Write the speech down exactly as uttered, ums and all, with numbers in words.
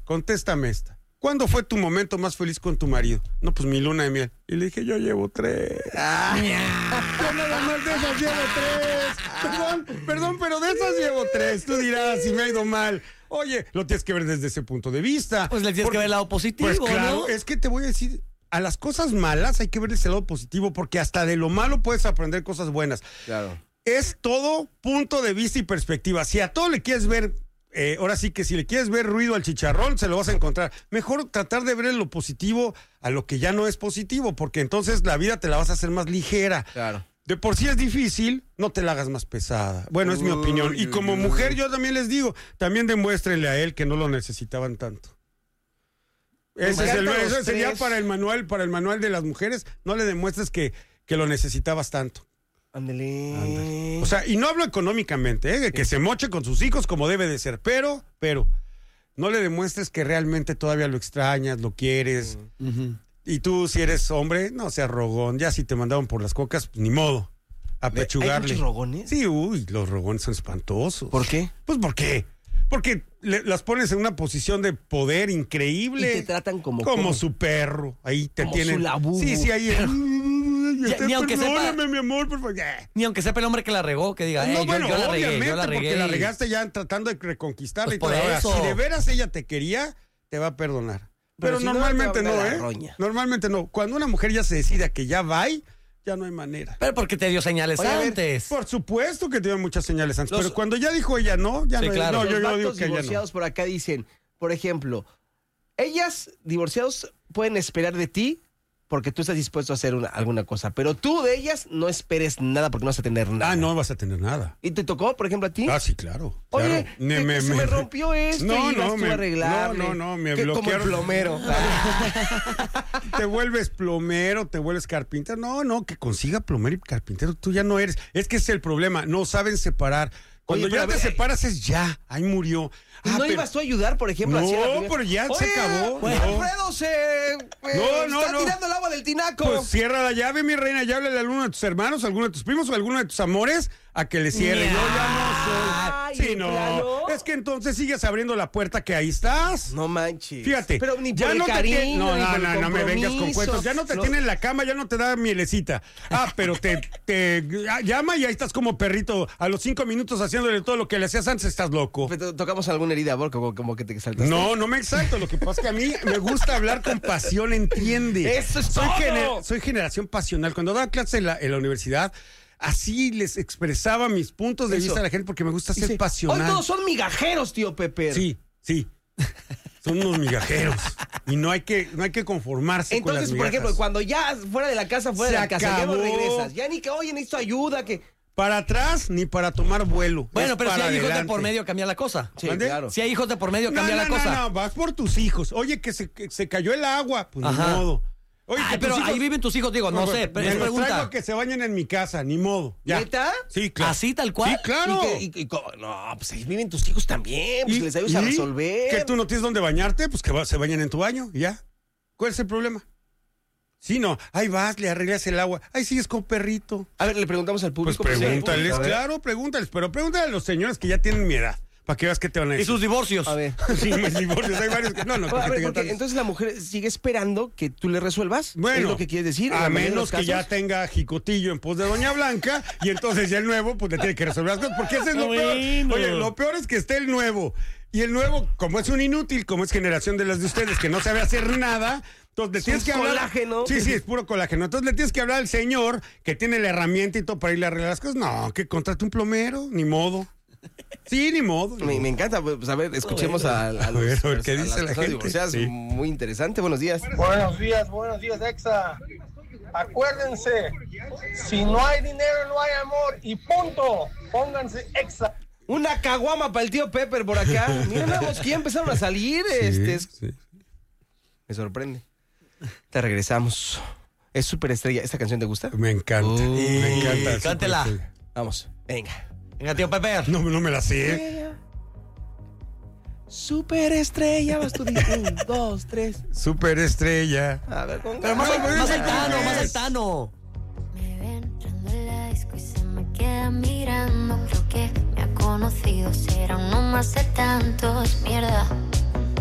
contéstame esta. ¿Cuándo fue tu momento más feliz con tu marido? No, pues mi luna de miel. Y le dije, yo llevo tres. Ah, yo nada más de esas llevo tres. Perdón, perdón, pero de esas llevo tres. Tú dirás, si me ha ido mal. Oye, lo tienes que ver desde ese punto de vista. Pues le tienes porque, que ver el lado positivo, pues claro, ¿no? Es que te voy a decir, a las cosas malas hay que ver ese lado positivo, porque hasta de lo malo puedes aprender cosas buenas. Claro. Es todo punto de vista y perspectiva. Si a todo le quieres ver... Eh, ahora sí que si le quieres ver ruido al chicharrón, se lo vas a encontrar. Mejor tratar de ver lo positivo a lo que ya no es positivo, porque entonces la vida te la vas a hacer más ligera. Claro. De por sí es difícil, no te la hagas más pesada. Bueno, es mi opinión. Y como mujer yo también les digo, también demuéstrenle a él que no lo necesitaban tanto. Ese, es el, ese sería para el manual, para el manual de las mujeres. No le demuestres que, que lo necesitabas tanto. Ándale. Ándale. O sea, y no hablo económicamente, ¿eh? De que se moche con sus hijos como debe de ser, pero, pero, no le demuestres que realmente todavía lo extrañas, lo quieres. Uh-huh. Y tú, si eres hombre, no seas rogón. Ya si te mandaron por las cocas, pues, ni modo. Apechugarle. ¿Hay muchos rogones? Sí, uy, los rogones son espantosos. ¿Por qué? Pues, ¿por qué? Porque le, las pones en una posición de poder increíble. Y te tratan como... Como ¿cómo? Su perro. Ahí te como tienen... Su labubu. Sí, sí, ahí... Ya, Usted, ni aunque sepa, mi amor, por favor. Yeah. Ni aunque sepa el hombre que la regó, que diga, eh, no, yo, bueno, yo la regué, yo la porque regué. la regaste ya tratando de reconquistarla pues y todo. por eso. Si de veras ella te quería, te va a perdonar. Pero, Pero si normalmente no, no, ¿eh? roña. Normalmente no. Cuando una mujer ya se decide a que ya va, ya no hay manera. Pero porque te dio señales Oye, antes. Por supuesto que te dio muchas señales antes. Los, pero cuando ya dijo ella no, ya sí, no hay. Claro. No, Los yo, yo digo vatos que ella divorciados no. por acá dicen, por ejemplo, ellas divorciados pueden esperar de ti porque tú estás dispuesto a hacer una, alguna cosa, pero tú de ellas no esperes nada porque no vas a tener nada. Ah, no vas a tener nada. ¿Y te tocó, por ejemplo, a ti? Ah, sí, claro. Oye, claro. me, me, se me, me rompió esto no, y ibas no, tú me, a arreglarle. No, no, no, me que bloquearon. Como el plomero. Te vuelves plomero, te vuelves carpintero. No, no, que consiga plomero y carpintero. Tú ya no eres. Es que ese es el problema. No saben separar. Cuando Oye, ya te ver, separas es ya. Ahí murió. Ah, ¿no pero... ibas tú a ayudar, por ejemplo? No, así a pero ya Oye, se acabó. Pues, no. Alfredo se eh, no, no, está no. tirando el agua del tinaco. Pues cierra la llave, mi reina. Ya háblale a alguno de tus hermanos, a alguno de tus primos o a alguno de tus amores a que le cierre. Yeah. Yo ya no soy. Ay, Sí, no. claro. Es que entonces sigues abriendo la puerta que ahí estás. No manches. Fíjate. Pero ni ya por no el te cariño, tiene, no, ni no, por el no, no me vengas con cuentos. Ya no te no. tiene en la cama, ya no te da mielecita. Ah, pero te, te llama y ahí estás como perrito. A los cinco minutos haciéndole todo lo que le hacías antes, estás loco. ¿Tocamos alguna herida, Borja? Como, como que te saltaste. No, no me exacto. Lo que pasa es que a mí me gusta hablar con pasión, entiende. Eso es soy todo. Gener- soy generación pasional. Cuando daba clases en la, en la universidad, así les expresaba mis puntos de Eso. vista a la gente porque me gusta ser Dice, pasional. hoy todos son migajeros, tío Pepe. Sí, sí. Son unos migajeros. Y no hay que, no hay que conformarse Entonces, con las por migajas. ejemplo, cuando ya fuera de la casa, fuera Se de la casa, ya no acabó. regresas. Ya ni que, oye, necesito ayuda, que... Para atrás ni para tomar vuelo. Bueno, Es pero si para hay hijos de adelante. por medio, cambia la cosa. Sí, ¿Mande? claro. Si hay hijos de por medio, No, cambia no, la no, cosa. no, vas por tus hijos. Oye, que se, que se cayó el agua. Pues Ajá. ni modo. Oye, Ay, que pero tus ahí hijos- viven tus hijos, digo, no, sé, pero me es los pregunta. traigo que se bañen en mi casa, ni modo. Ya. ¿Neta? Sí, claro. ¿Así, tal cual? Sí, claro. Y que- y- y co- no, pues ahí viven tus hijos también. Pues ¿Y- les ayudas a y resolver. Que tú no tienes dónde bañarte, pues que va- se bañen en tu baño y ya. ¿Cuál es el problema? Sí, no. Ahí vas, le arreglas el agua. Ahí sigues con perrito. A ver, le preguntamos al Pues público. pregúntales, A ver. claro, pregúntales. Pero pregúntale a los señores que ya tienen mi edad. Para que veas qué te van a Y decir. sus divorcios. A ver. Sí, mis divorcios. Hay varios que... No, no. A porque ver, tengan porque tantos. entonces la mujer sigue esperando que tú le resuelvas. Bueno, ¿Es lo que quieres decir? En a la mayoría de menos los que ya casos. tenga jicotillo en pos de Doña Blanca y entonces ya el nuevo pues le tiene que resolver las cosas, porque ese es lo Bueno. peor. Oye, lo peor es que esté el nuevo y el nuevo, como es un inútil, como es generación de las de ustedes que no sabe hacer nada, entonces le Es tienes un que hablar. colágeno. Sí, sí, es puro colágeno. Entonces le tienes que hablar al señor que tiene la herramienta y todo para irle a arreglar las cosas. No, que contrate un plomero, ni modo. Sí, ni modo. ni Me, modo. me encanta, pues a ver, escuchemos a, a, los- A ver, a ver, ¿qué a dice las la personas gente? divorciadas. Sí. Muy interesante, buenos días. Buenos días, buenos días, Exa. Acuérdense, si no hay dinero, no hay amor y punto. Pónganse Exa. Una caguama para el tío Pepper por acá. Miren, vamos, que ya empezaron a salir. Sí, este, es- sí. Me sorprende. Te regresamos. Es Superestrella. ¿Esta canción te gusta? Me encanta. Uh, me encanta. cántela. Súper estrella. Vamos, venga. Venga, tío Pepe. No, no me la sé. Superestrella, vas tú, di- un, dos, tres. Super estrella. A ver, con Pero más, No, al- pues, más es- altano, más altano. Me ve entrando en la disco y se me queda mirando. Creo que me ha conocido, será uno más de tantos. Mierda.